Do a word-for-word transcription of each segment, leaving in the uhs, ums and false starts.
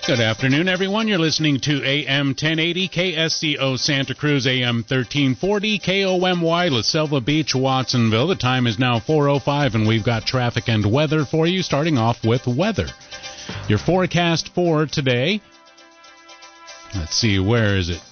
Good afternoon, everyone. You're listening to A M ten eighty, K S C O Santa Cruz, A M thirteen forty, K O M Y, La Selva Beach, Watsonville. The time is now four oh five, and we've got traffic and weather for you, starting off with weather. Your forecast for today, let's see, where is it?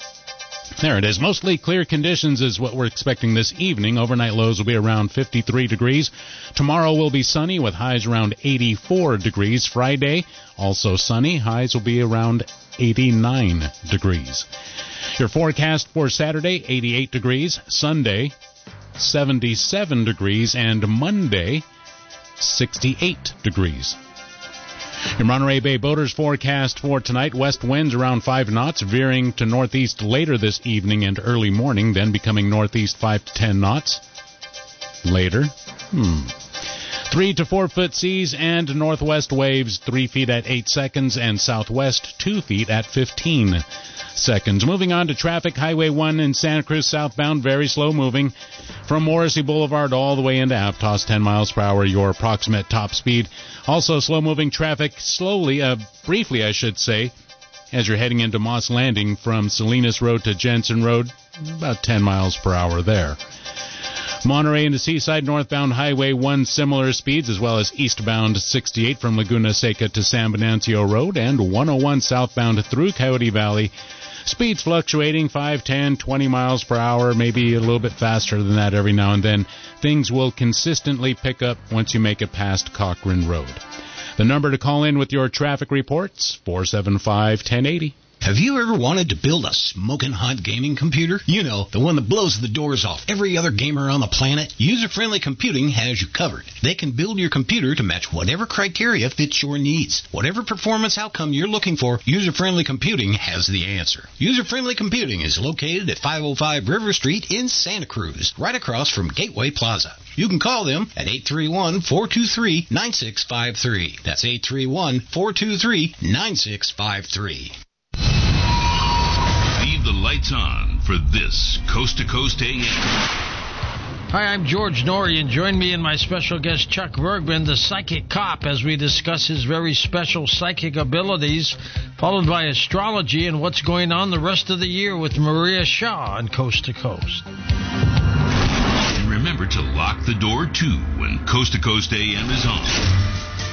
There it is. Mostly clear conditions is what we're expecting this evening. Overnight lows will be around fifty-three degrees. Tomorrow will be sunny with highs around eighty-four degrees. Friday, also sunny. Highs will be around eighty-nine degrees. Your forecast for Saturday, eighty-eight degrees. Sunday, seventy-seven degrees. And Monday, sixty-eight degrees. Your Monterey Bay boaters forecast for tonight, west winds around five knots, veering to northeast later this evening and early morning, then becoming northeast five to ten knots. Later, hmm. Three to four foot seas and northwest waves, three feet at eight seconds, and southwest two feet at fifteen seconds. Moving on to traffic, Highway one in Santa Cruz southbound, very slow moving. From Morrissey Boulevard all the way into Aptos, ten miles per hour, your approximate top speed. Also slow-moving traffic, slowly, uh, briefly I should say, as you're heading into Moss Landing from Salinas Road to Jensen Road, about ten miles per hour there. Monterey into Seaside northbound Highway one, similar speeds, as well as eastbound sixty-eight from Laguna Seca to San Venancio Road, and one oh one southbound through Coyote Valley. Speeds fluctuating five, ten, twenty miles per hour, maybe a little bit faster than that every now and then. Things will consistently pick up once you make it past Cochrane Road. The number to call in with your traffic reports, four seven five, one oh eight oh. Have you ever wanted to build a smoking hot gaming computer? You know, the one that blows the doors off every other gamer on the planet? User-Friendly Computing has you covered. They can build your computer to match whatever criteria fits your needs. Whatever performance outcome you're looking for, User-Friendly Computing has the answer. User-Friendly Computing is located at five oh five River Street in Santa Cruz, right across from Gateway Plaza. You can call them at eight three one, four two three, nine six five three. That's eight three one, four two three, nine six five three. Leave the lights on for this Coast to Coast A M. Hi, I'm George Norrie, and join me and my special guest Chuck Bergman, the Psychic Cop, as we discuss his very special psychic abilities, followed by astrology and what's going on the rest of the year with Maria Shaw on Coast to Coast. And remember to lock the door, too, when Coast to Coast A M is on.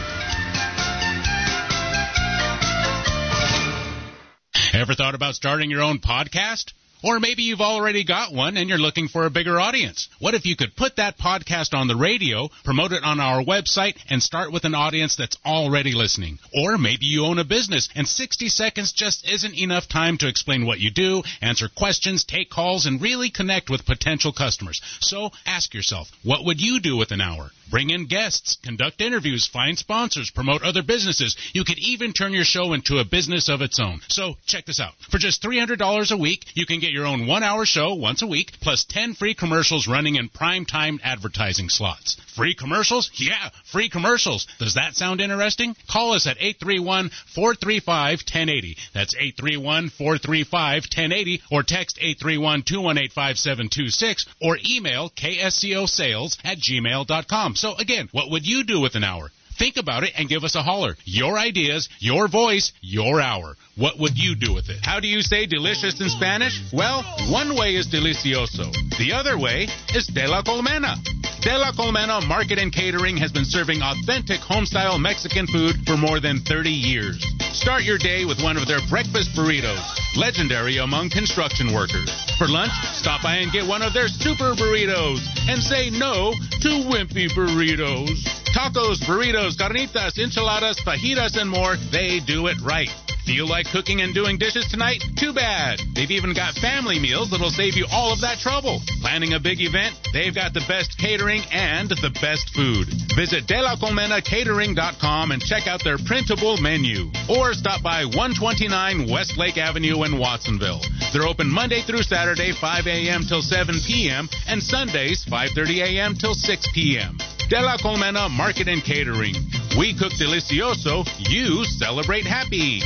Ever thought about starting your own podcast? Or maybe you've already got one and you're looking for a bigger audience. What if you could put that podcast on the radio, promote it on our website, and start with an audience that's already listening? Or maybe you own a business and sixty seconds just isn't enough time to explain what you do, answer questions, take calls, and really connect with potential customers. So ask yourself, what would you do with an hour? Bring in guests, conduct interviews, find sponsors, promote other businesses. You could even turn your show into a business of its own. So check this out. For just three hundred dollars a week, you can get your own one-hour show once a week, plus ten free commercials running in prime-time advertising slots. Free commercials? Yeah, free commercials. Does that sound interesting? Call us at eight three one, four three five, one oh eight oh. That's eight three one, four three five, one oh eight oh, or text eight three one, two one eight, five seven two six, or email k s c o sales at gmail dot com. So again, what would you do with an hour? Think about it and give us a holler. Your ideas, your voice, your hour. What would you do with it? How do you say delicious in Spanish? Well, one way is delicioso. The other way is de la colmena. De la Colmena Market and Catering has been serving authentic home-style Mexican food for more than thirty years. Start your day with one of their breakfast burritos, legendary among construction workers. For lunch, stop by and get one of their super burritos and say no to wimpy burritos. Tacos, burritos, carnitas, enchiladas, fajitas, and more, they do it right. Feel like cooking and doing dishes tonight? Too bad. They've even got family meals that'll save you all of that trouble. Planning a big event? They've got the best catering and the best food. Visit de la colmena catering dot com and check out their printable menu. Or stop by one twenty-nine Westlake Avenue in Watsonville. They're open Monday through Saturday, five a.m. till seven p.m., and Sundays, five thirty a.m. till six p.m. De la Colmena Market and Catering. We cook delicioso, you celebrate happy.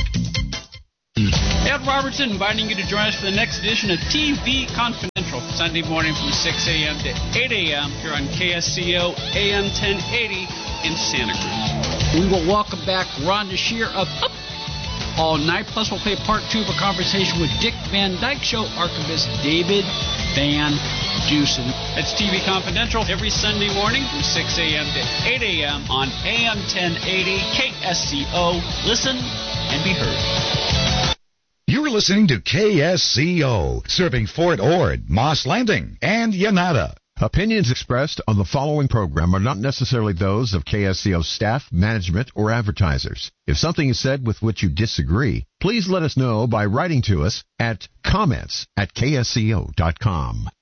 Ed Robertson inviting you to join us for the next edition of T V Confidential, Sunday morning from six a.m. to eight a.m. here on K S C O A M ten eighty in Santa Cruz. We will welcome back Rhonda Shear of Up all night. Plus, we'll play part two of a conversation with Dick Van Dyke Show archivist David Van Dusen. That's T V Confidential every Sunday morning from six a.m. to eight a.m. on A M ten eighty K S C O. Listen and be heard. You're listening to K S C O, serving Fort Ord, Moss Landing, and Yanata. Opinions expressed on the following program are not necessarily those of K S C O staff, management, or advertisers. If something is said with which you disagree, please let us know by writing to us at comments at K S C O dot com.